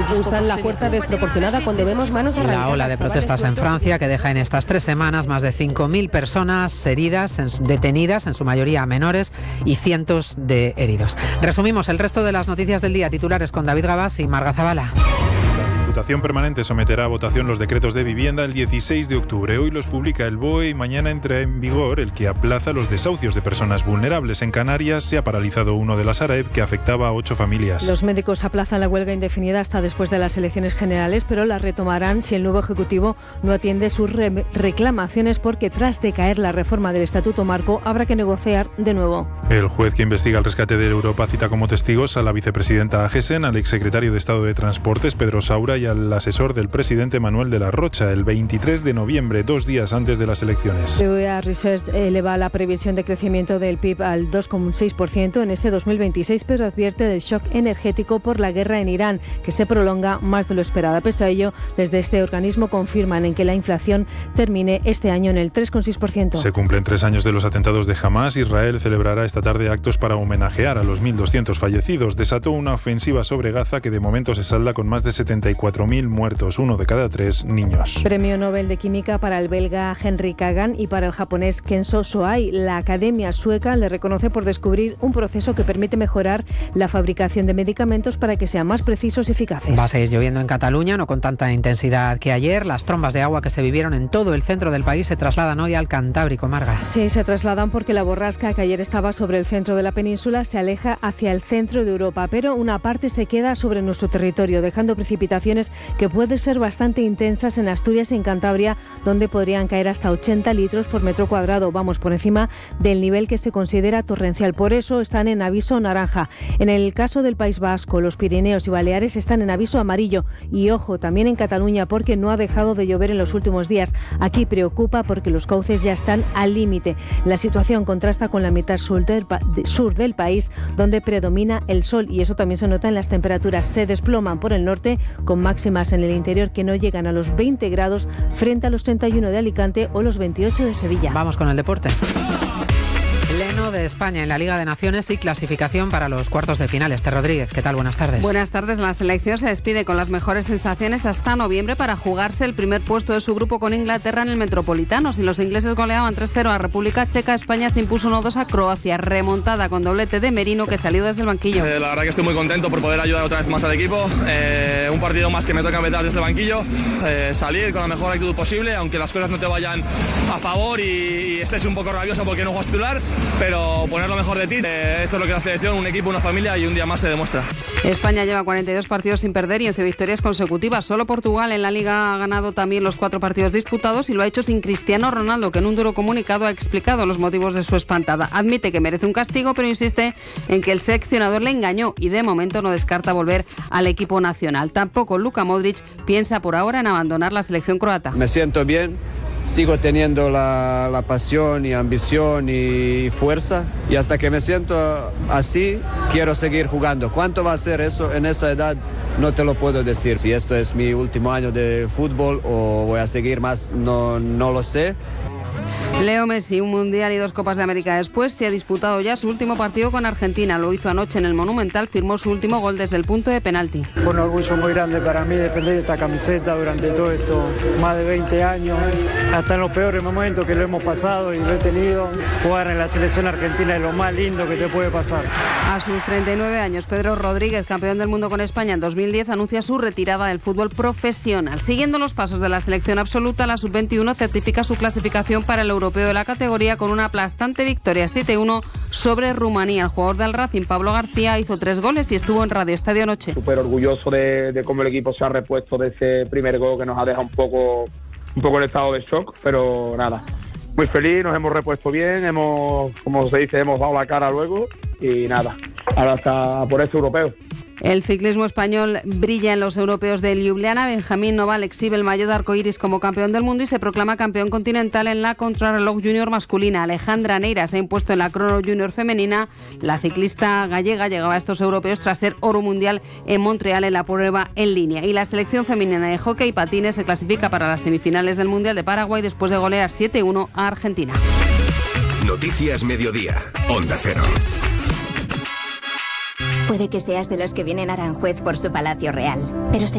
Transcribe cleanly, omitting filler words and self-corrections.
usan la fuerza desproporcionada cuando vemos manos arrancadas. La ola de protestas en Francia que deja en estas 3 semanas más de 5.000 personas heridas, detenidas, en su mayoría menores, y cientos de heridos. Resumimos el resto de las noticias del día, titulares con David Gabás y Marga Zabala. La Diputación Permanente someterá a votación los decretos de vivienda el 16 de octubre. Hoy los publica el BOE y mañana entra en vigor el que aplaza los desahucios de personas vulnerables. En Canarias se ha paralizado uno de la Sareb que afectaba a 8 familias. Los médicos aplazan la huelga indefinida hasta después de las elecciones generales, pero la retomarán si el nuevo Ejecutivo no atiende sus reclamaciones, porque tras decaer la reforma del Estatuto Marco habrá que negociar de nuevo. El juez que investiga el rescate de Europa cita como testigos a la vicepresidenta Agesen, al exsecretario de Estado de Transportes Pedro Saura y al asesor del presidente Manuel de la Rocha. El 23 de noviembre, 2 días antes de las elecciones. BBVA Research eleva la previsión de crecimiento del PIB al 2,6% en este 2026, pero advierte del shock energético por la guerra en Irán, que se prolonga más de lo esperado. Pese a ello, desde este organismo confirman en que la inflación termine este año en el 3,6%. Se cumplen 3 años de los atentados de Hamás. Israel celebrará esta tarde actos para homenajear a los 1.200 fallecidos. Desató una ofensiva sobre Gaza que de momento se salda con más de 74.000 muertos, 1 de cada 3 niños. Premio Nobel de Química para el belga Henry Kagan y para el japonés Kenzo Soai. La Academia Sueca le reconoce por descubrir un proceso que permite mejorar la fabricación de medicamentos para que sean más precisos y eficaces. Va a seguir lloviendo en Cataluña, no con tanta intensidad que ayer. Las trombas de agua que se vivieron en todo el centro del país se trasladan hoy al Cantábrico, Marga. Sí, se trasladan porque la borrasca que ayer estaba sobre el centro de la península se aleja hacia el centro de Europa, pero una parte se queda sobre nuestro territorio, dejando precipitaciones que pueden ser bastante intensas en Asturias y en Cantabria, donde podrían caer hasta 80 litros por metro cuadrado. Vamos, por encima del nivel que se considera torrencial. Por eso están en aviso naranja. En el caso del País Vasco, los Pirineos y Baleares están en aviso amarillo. Y ojo, también en Cataluña, porque no ha dejado de llover en los últimos días. Aquí preocupa porque los cauces ya están al límite. La situación contrasta con la mitad sur del país, donde predomina el sol, y eso también se nota en las temperaturas. Se desploman por el norte, con máximas en el interior que no llegan a los 20 grados frente a los 31 de Alicante o los 28 de Sevilla. Vamos con el deporte. Pleno de España en la Liga de Naciones y clasificación para los cuartos de final. Esther Rodríguez, ¿qué tal? Buenas tardes. Buenas tardes. La selección se despide con las mejores sensaciones hasta noviembre para jugarse el primer puesto de su grupo con Inglaterra en el Metropolitano. Si los ingleses goleaban 3-0 a República Checa, España se impuso 1-2 a Croacia, remontada con doblete de Merino, que salió desde el banquillo. La verdad que estoy muy contento por poder ayudar otra vez más al equipo. Un partido más que me toca empezar desde el banquillo, salir con la mejor actitud posible, aunque las cosas no te vayan a favor y estés un poco rabioso porque no juegas titular, pero poner lo mejor de ti. Esto es lo que la selección, un equipo, una familia, y un día más se demuestra. España lleva 42 partidos sin perder y 11 victorias consecutivas. Solo Portugal en la Liga ha ganado también los 4 partidos disputados y lo ha hecho sin Cristiano Ronaldo, que en un duro comunicado ha explicado los motivos de su espantada. Admite que merece un castigo, pero insiste en que el seleccionador le engañó y de momento no descarta volver al equipo nacional. Tampoco Luka Modric piensa por ahora en abandonar la selección croata. Me siento bien. Sigo teniendo la pasión y ambición y fuerza, y hasta que me siento así quiero seguir jugando. ¿Cuánto va a ser eso en esa edad? No te lo puedo decir. Si esto es mi último año de fútbol o voy a seguir más, no lo sé. Leo Messi, un Mundial y 2 Copas de América después, se ha disputado ya su último partido con Argentina. Lo hizo anoche en el Monumental, firmó su último gol desde el punto de penalti. Fue un orgullo muy grande para mí defender esta camiseta durante todo esto, más de 20 años, hasta en los peores momentos que lo hemos pasado y lo he tenido. Jugar en la selección argentina es lo más lindo que te puede pasar. A sus 39 años, Pedro Rodríguez, campeón del mundo con España en 2010, anuncia su retirada del fútbol profesional. Siguiendo los pasos de la selección absoluta, la sub-21 certifica su clasificación para el europeo de la categoría con una aplastante victoria 7-1 sobre Rumanía. El jugador del Racing, Pablo García, hizo 3 goles y estuvo en Radio Estadio anoche. Súper orgulloso de cómo el equipo se ha repuesto de ese primer gol que nos ha dejado un poco en estado de shock, pero nada, muy feliz, nos hemos repuesto bien, como se dice, hemos dado la cara luego y nada, ahora está por este europeo. El ciclismo español brilla en los europeos de Ljubljana. Benjamín Noval exhibe el maillot de arcoíris como campeón del mundo y se proclama campeón continental en la contrarreloj junior masculina. Alejandra Neira se ha impuesto en la crono junior femenina. La ciclista gallega llegaba a estos europeos tras ser oro mundial en Montreal en la prueba en línea. Y la selección femenina de hockey y patines se clasifica para las semifinales del Mundial de Paraguay después de golear 7-1 a Argentina. Noticias Mediodía, Onda Cero. Puede que seas de los que vienen a Aranjuez por su palacio real, pero